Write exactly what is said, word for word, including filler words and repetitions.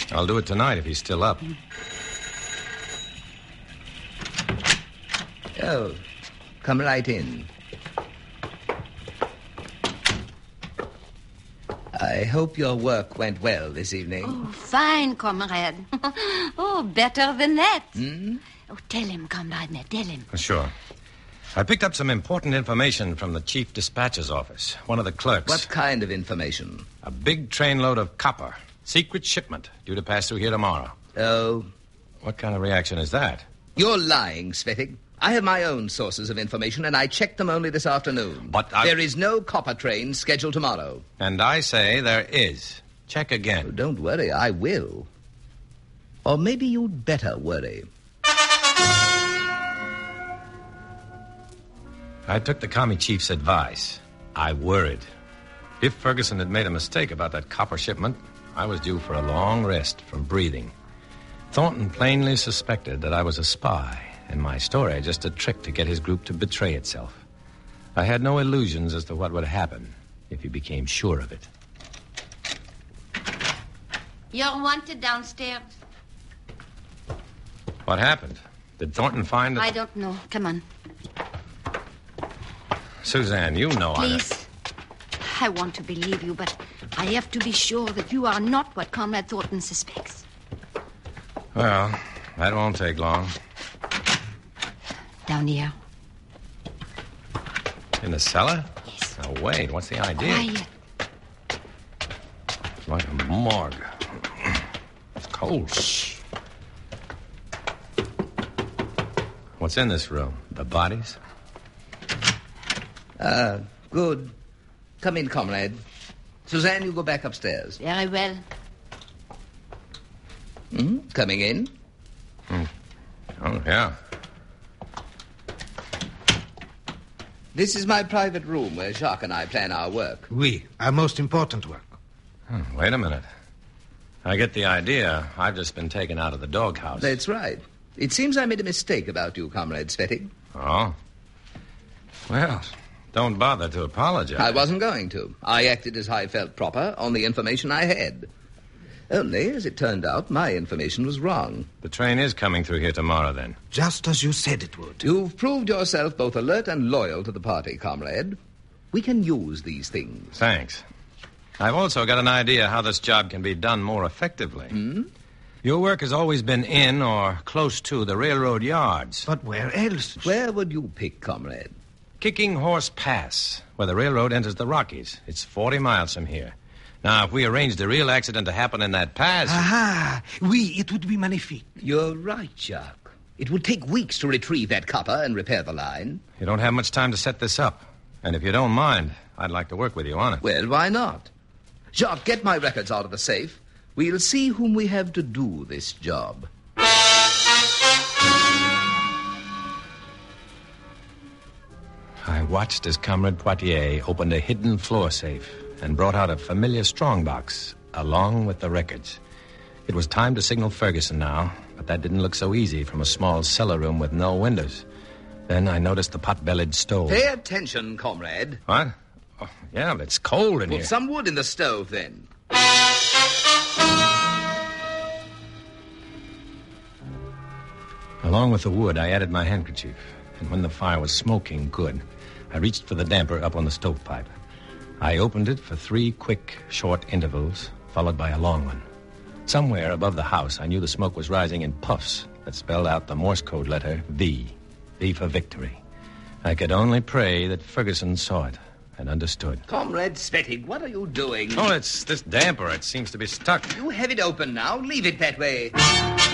I'll do it tonight if he's still up. Oh, come right in. I hope your work went well this evening. Oh, fine, comrade. Oh, better than that. Hmm? Oh, tell him, comrade, Ned, tell him. Sure. I picked up some important information from the chief dispatcher's office, one of the clerks. What kind of information? A big trainload of copper. Secret shipment due to pass through here tomorrow. Oh? What kind of reaction is that? You're lying, Svetig. I have my own sources of information, and I checked them only this afternoon. But I... There is no copper train scheduled tomorrow. And I say there is. Check again. Oh, don't worry, I will. Or maybe you'd better worry. I took the commie chief's advice. I worried. If Ferguson had made a mistake about that copper shipment, I was due for a long rest from breathing. Thornton plainly suspected that I was a spy, and my story just a trick to get his group to betray itself. I had no illusions as to what would happen if he became sure of it. You're wanted downstairs. What happened? Did Thornton find it? I don't know. Come on. Suzanne, you know I... Please. I want to believe you, but I have to be sure that you are not what Comrade Thornton suspects. Well, that won't take long. Down here. In the cellar? Yes. Now, wait, what's the idea? Quiet. It's like a morgue. It's cold. Shh. What's in this room? The bodies? Ah, good. Come in, comrade. Suzanne, you go back upstairs. Very well. Hmm? Coming in? Hmm. Oh, yeah. This is my private room where Jacques and I plan our work. Oui, our most important work. Hmm, wait a minute. I get the idea. I've just been taken out of the doghouse. That's right. It seems I made a mistake about you, Comrade Svetig. Oh? Well, don't bother to apologize. I wasn't going to. I acted as I felt proper on the information I had. Only, as it turned out, my information was wrong. The train is coming through here tomorrow, then. Just as you said it would. You've proved yourself both alert and loyal to the party, comrade. We can use these things. Thanks. I've also got an idea how this job can be done more effectively. Hmm? Your work has always been in or close to the railroad yards. But where else? Where would you pick, comrade? Kicking Horse Pass, where the railroad enters the Rockies. It's forty miles from here. Now, if we arranged a real accident to happen in that pass... Aha! Oui, it would be magnifique. You're right, Jacques. It would take weeks to retrieve that copper and repair the line. You don't have much time to set this up. And if you don't mind, I'd like to work with you on it. Well, why not? Jacques, get my records out of the safe. We'll see whom we have to do this job. I watched as Comrade Poitier opened a hidden floor safe and brought out a familiar strongbox along with the records. It was time to signal Ferguson now, but that didn't look so easy from a small cellar room with no windows. Then I noticed the pot-bellied stove. Pay attention, comrade. What? Oh, yeah, but it's cold in Put here. some wood in the stove, then. Along with the wood, I added my handkerchief. And when the fire was smoking good, I reached for the damper up on the stovepipe. I opened it for three quick, short intervals, followed by a long one. Somewhere above the house, I knew the smoke was rising in puffs that spelled out the Morse code letter V. V for victory. I could only pray that Ferguson saw it and understood. Comrade Svetig, what are you doing? Oh, it's this damper. It seems to be stuck. You have it open now. Leave it that way.